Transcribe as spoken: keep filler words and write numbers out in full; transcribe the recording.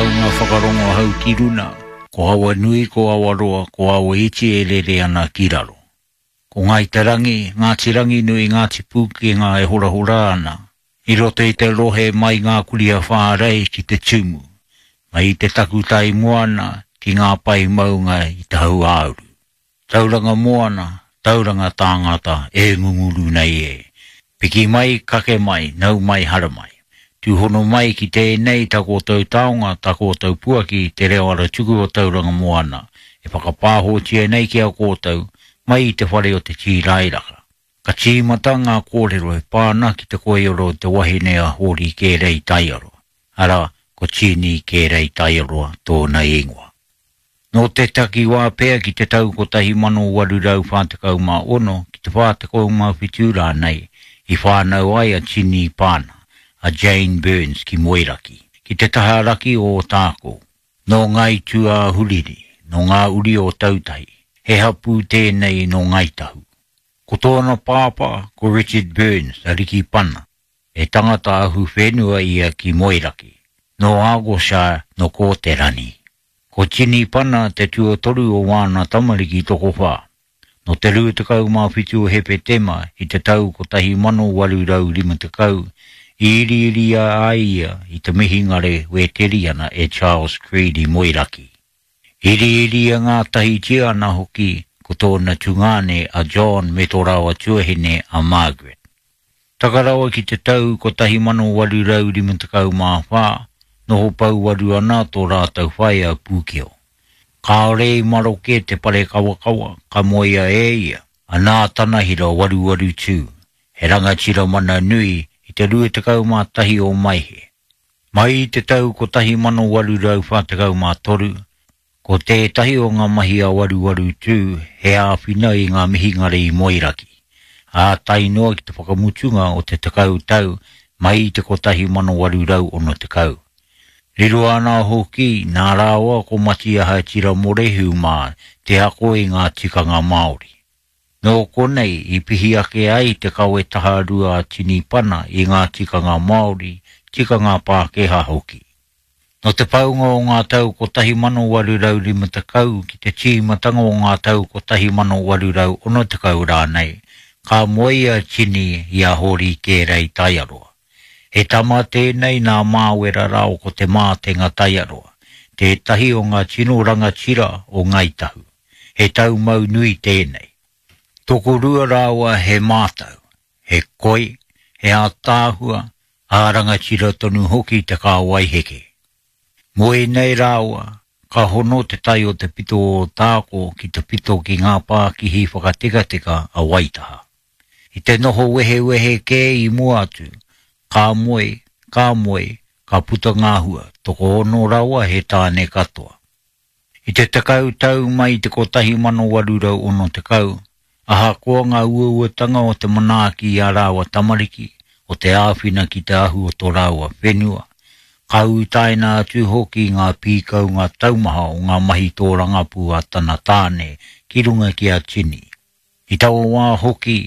tau ngā whakarongo hau ki runa, ko hawa nui ko awaroa, ko hawa iti e lere ana ki raro. Ko ngai te rangi, ngā te rangi nui ngā te pūke ngā e hora hora ana, i roto i te rohe mai ngā kuria whārei ki te tumu, mai i te taku tai moana ki ngā pai maunga i te hau auru. Tauranga moana, tauranga tāngata e ngunguru nei e. Piki mai, kake mai, nau mai, hara mai. Tu hono mai ki tēnei ta kōtau taonga, ta kōtau puaki, te reo ara tuku o tauranga moana. E whakapāho tia nei ki a kōtau, mai i te whare o te tīrairaka. Ka tīmata ngā kōrero e pāna ki te koeoro te wahinea hori kērei taiaro. Ara, ko tīni kērei taiaroa tōna ingoa. No te taki wā pēr ki te tau ko tahi mano waru rau whātakau mā ono, ki te whātakau mā whitura nei, i whānau ai a tīni pāna. A Jane Burns ki Moiraki, ki te taharaki o tāko. No ngai tua huriri, no ngā uri o tautahi, he hapu tēnei no ngai tahu. Ko tōna pāpā, ko Richard Burns, a Riki Pana, e tangata ahu whenua ia ki Moiraki, no Agosha no ko te rani. Ko Tini Pana te tuatoru o wāna tamariki toko whā, no te rūtakau mā whitu o hepe tema i te tau ko tahi mano waru rau lima te kau, I iri iri a aia i te mihingare we teriana e Charles Creed i Moiraki. Iri iri a ngā tahi tia ana hoki ko tōna tungane a John me tō rawa tuahine a Margaret. Takarawa ki te tau ko tahi mano waru rau rimatakau mā whā, noho pau waru ana tō rātau whai a Pūkeo. Ka rei maroke te pare kawakawa, ka moia e ia, a nā tanahira waru waru tū, he rangatira mana nui, te rue te kau mā tahi o maihe. Mai te tau ko tahi mano waru rau whātakau mā toru, ko te tahi o ngā mahi a waru waru tū, he āwhina i ngā mihingare i Moiraki. A tai noa ki te whakamutunga o te takau tau, mai te ko tahi mano waru rau ono te kau. Riru ana hoki, nā rāua ko mati aha tira morehu mā, te hako i ngā tikanga Māori. No konei i pihi ake ai te kawe taharua a Tini Pana i ngā tikanga Māori, tikanga Pākehā hoki. No te paunga o ngā tau ko tahi mano waru rau lima te kau ki te tīmatanga o ngā tau ko tahi mano waru rau ono te kau rānei, ka moia Tini i a hori kērei taiaroa. He tama tēnei nā māwera rao ko te mātenga taiaroa, te tahi o ngā tino rangatira o ngaitahu. He tau mau nui tēnei. Toko rua rāua he mātau, he koi, he ātāhua, ārangatira tonu hoki te kā waiheke. Moe nei rāua, ka hono te tai o te pito o tāko ki te pito ki ngā pākihi whakatika a Waitaha. I te noho wehe wehe kē i mua atu, kā moe, kā moe, ka puta ngāhua, toko ono rāua he tāne katoa. I te tekau tau mai te kotahi mano warurau ono te kau, aha koa ngā uauatanga o te manaaki i a rāua tamariki, o te āwhina ki te ahu o tō rāua whenua. Ka utaina atu hoki ngā pīkau ngā taumaha o ngā mahi tō rangapu a tana tāne, ki runga ki a Tini. I taua wā hoki,